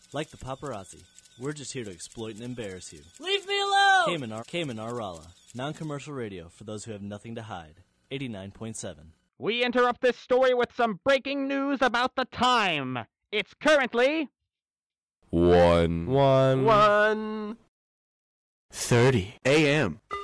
Like the paparazzi, we're just here to exploit and embarrass you. Leave me alone! Kamenar Rala, non-commercial radio for those who have nothing to hide. 89.7. We interrupt this story with some breaking news about the time. It's currently 1:30 a.m.